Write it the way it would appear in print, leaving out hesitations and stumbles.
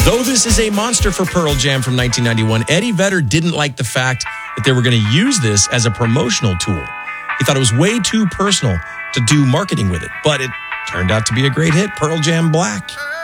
Though this is a monster for Pearl Jam from 1991, Eddie Vedder didn't like the fact that they were going to use this as a promotional tool. He thought it was way too personal to do marketing with it, but it turned out to be a great hit, Pearl Jam Black.